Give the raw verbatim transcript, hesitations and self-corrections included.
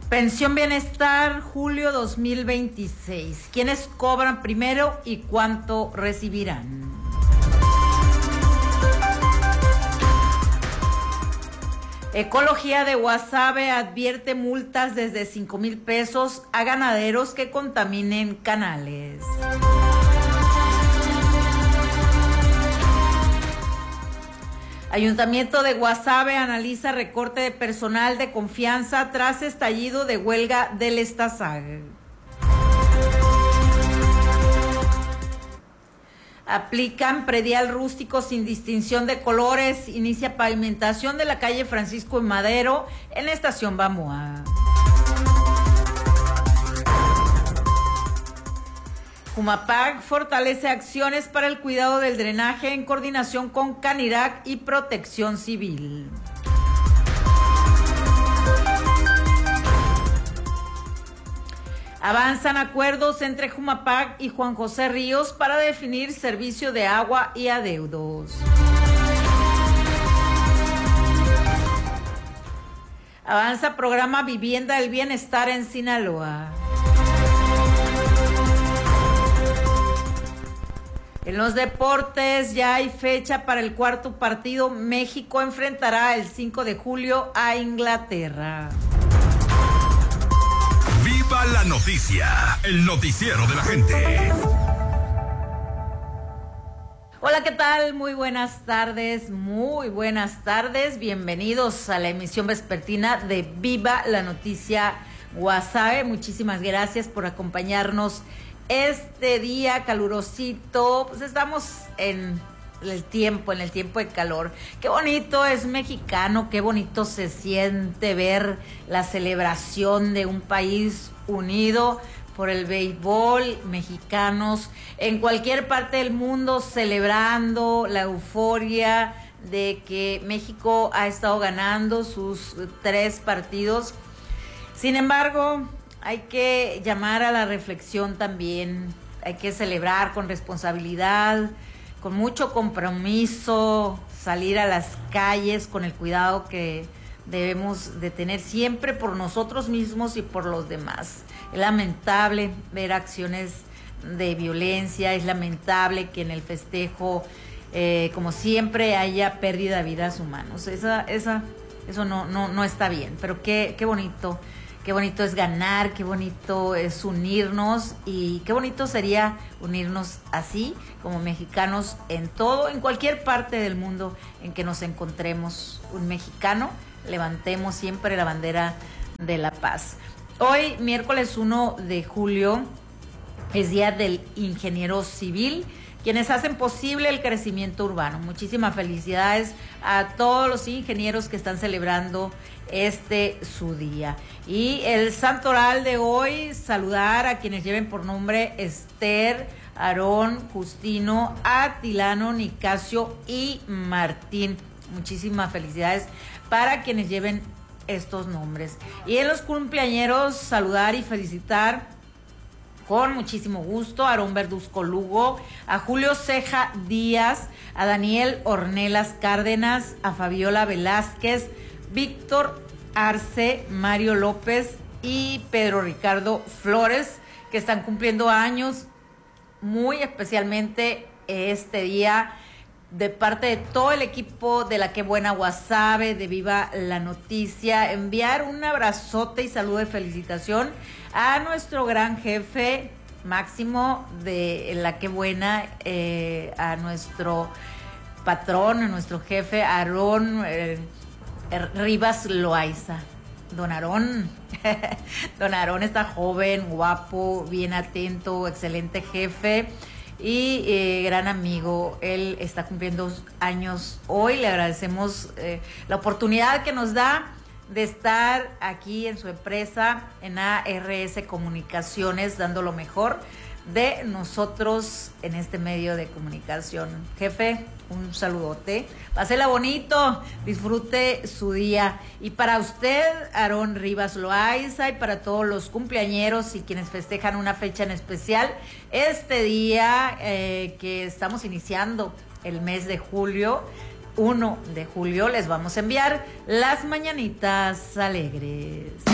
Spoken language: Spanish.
Pensión Bienestar, julio dos mil veintiséis. ¿Quiénes cobran primero y cuánto recibirán? Ecología de Guasave advierte multas desde cinco mil pesos a ganaderos que contaminen canales. Ayuntamiento de Guasave analiza recorte de personal de confianza tras estallido de huelga del Estasag. Aplican predial rústico sin distinción de colores. Inicia pavimentación de la calle Francisco y Madero en la estación Bamoa. Jumapac fortalece acciones para el cuidado del drenaje en coordinación con Canirac y Protección Civil. Avanzan acuerdos entre Jumapac y Juan José Ríos para definir servicio de agua y adeudos. Avanza programa Vivienda del Bienestar en Sinaloa. En los deportes ya hay fecha para el cuarto partido. México enfrentará el cinco de julio a Inglaterra. ¡Viva la noticia! El noticiero de la gente. Hola, ¿qué tal? Muy buenas tardes, muy buenas tardes. Bienvenidos a la emisión vespertina de Viva la Noticia Guasave. Muchísimas gracias por acompañarnos este día calurosito. Pues estamos en el tiempo, en el tiempo de calor. Qué bonito es mexicano, qué bonito se siente ver la celebración de un país unido por el béisbol, mexicanos en cualquier parte del mundo celebrando la euforia de que México ha estado ganando sus tres partidos. Sin embargo, hay que llamar a la reflexión también, hay que celebrar con responsabilidad, con mucho compromiso, salir a las calles con el cuidado que debemos de tener siempre por nosotros mismos y por los demás. Es lamentable ver acciones de violencia, es lamentable que en el festejo, eh, como siempre, haya pérdida de vidas humanas. Esa, esa, eso no, no, no está bien, pero qué, qué bonito. Qué bonito es ganar, qué bonito es unirnos y qué bonito sería unirnos así como mexicanos en todo, en cualquier parte del mundo en que nos encontremos. Un mexicano, levantemos siempre la bandera de la paz. Hoy, miércoles uno de julio, es Día del Ingeniero Civil, quienes hacen posible el crecimiento urbano. Muchísimas felicidades a todos los ingenieros que están celebrando este su día. Y el santoral de hoy, saludar a quienes lleven por nombre Esther, Aarón, Justino, Atilano, Nicasio y Martín. Muchísimas felicidades para quienes lleven estos nombres. Y en los cumpleañeros, saludar y felicitar con muchísimo gusto a Aarón Verduzco Lugo, a Julio Ceja Díaz, a Daniel Ornelas Cárdenas, a Fabiola Velázquez, Víctor Arce, Mario López y Pedro Ricardo Flores, que están cumpliendo años, muy especialmente este día, de parte de todo el equipo de La Qué Buena Guasave, de Viva la Noticia, enviar un abrazote y saludo de felicitación a nuestro gran jefe Máximo de La Qué Buena, eh, a nuestro patrón, a nuestro jefe Aarón eh, Rivas Loaiza. Don Aarón, Don Aarón está joven, guapo, bien atento, excelente jefe y eh, gran amigo. Él está cumpliendo años hoy. Le agradecemos eh, la oportunidad que nos da de estar aquí en su empresa, en A R S Comunicaciones, dando lo mejor de nosotros en este medio de comunicación. Jefe, un saludote, pásela bonito, disfrute su día. Y para usted, Aarón Rivas Loaiza, y para todos los cumpleañeros y quienes festejan una fecha en especial, este día eh, que estamos iniciando el mes de julio, uno de julio, les vamos a enviar las mañanitas alegres.